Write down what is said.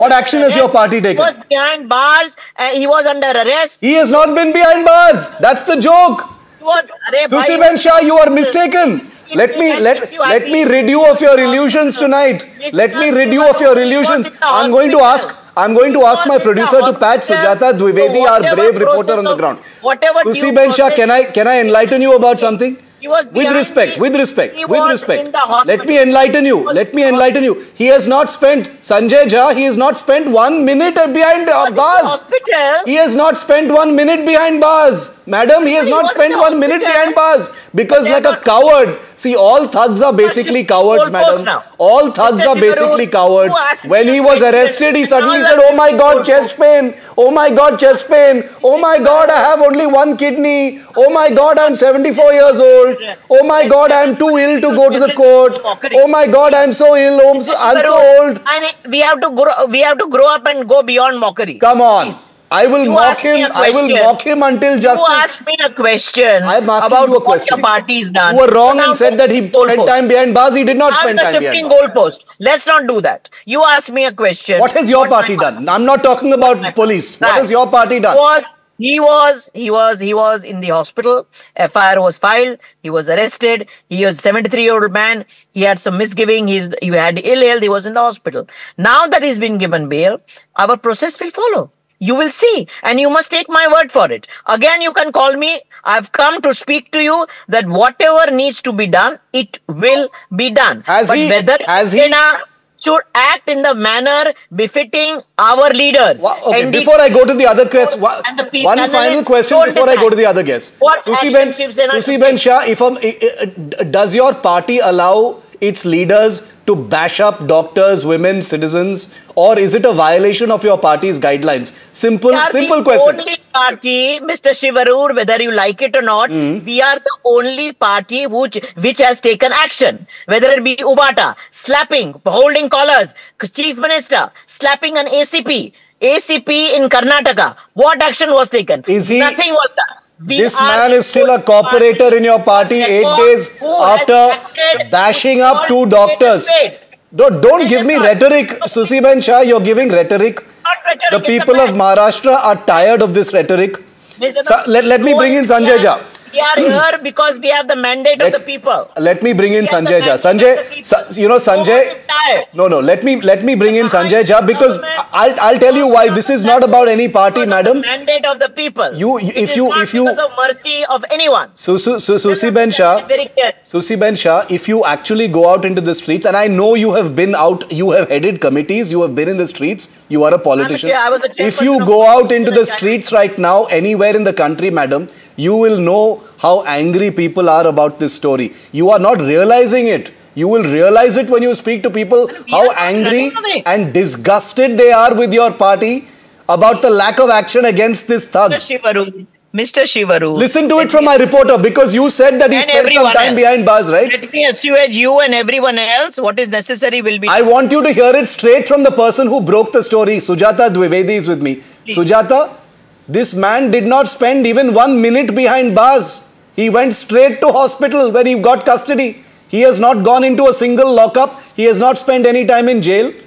What action has your party He taken? was behind bars. He was under arrest. He has not been behind bars. That's the joke. He was, Susiben Shah, you are mistaken. Let me rid you of your illusions tonight. Let me rid you of your illusions. I'm going to ask my producer to patch Sujata Dwivedi, our brave reporter on the ground. Susiben Shah, can I enlighten you about something? With respect. Let me enlighten you. He has not spent, Sanjay Jha, he has not spent 1 minute behind bars. He has not spent 1 minute behind bars. Madam, he has not spent 1 minute behind bars. Because like a coward, see, all thugs are basically cowards, madam. All thugs are basically cowards. When he was arrested, he suddenly said, oh my God, chest pain. Oh my God, chest pain. Oh my God, I have only one kidney. Oh my God, I'm 74 years old. Oh my God, I'm too ill to go to the court. Oh my God, I'm so ill. I'm so old. And we have to grow up and go beyond mockery. Come on. I will mock him until justice. You asked me a question about what your party is done. You were wrong and said that he spent time behind bars. He did not spend time behind bars. Goalpost. Let's not do that. You asked me a question. What has your party done? I'm not talking about police. What has your party done? He was in the hospital. FIR was filed. He was arrested. He was a 73-year-old man. He had some misgiving. He had ill health. He was in the hospital. Now that he's been given bail, our process will follow. You will see, and you must take my word for it. Again, you can call me. I've come to speak to you that whatever needs to be done, it will be done. Whether should act in the manner befitting our leaders. Okay, before I go to the other question, one final question before I go to the other guest. Susiben Shah, does your party allow its leaders to bash up doctors, women, citizens, or is it a violation of your party's guidelines? Simple question. The only party, Mr. Shivarur, whether you like it or not, we are the only party which has taken action. Whether it be Ubata, slapping, holding collars, Chief Minister, slapping an ACP in Karnataka. What action was taken? Nothing was done. This man is still a cooperator in your party 8 days after bashing up 2 doctors. Don't give me rhetoric, Susiben Shah. You're giving rhetoric. The people of Maharashtra are tired of this rhetoric. Let me bring in Sanjay Jha. We are here because we have the mandate of the people. Let me bring in Sanjay Jha. Let me bring in Sanjay Jha because I'll tell you why this is not about any party, madam. The mandate of the people. If you because of mercy of anyone. Susiben Shah, if you actually go out into the streets, and I know you have been out, you have headed committees, you have been in the streets, you are a politician. If you go out into the streets right now, anywhere in the country, madam, you will know how angry people are about this story. You are not realizing it. You will realize it when you speak to people how angry and disgusted they are with your party about the lack of action against this thug. Mr. Shivaru. Listen to it from my reporter because you said that he spent some time behind bars, right? Let me assuage you and everyone else what is necessary will be done. I want you to hear it straight from the person who broke the story. Sujata Dwivedi is with me. Please. Sujata, this man did not spend even 1 minute behind bars. He went straight to hospital when he got custody. He has not gone into a single lockup. He has not spent any time in jail.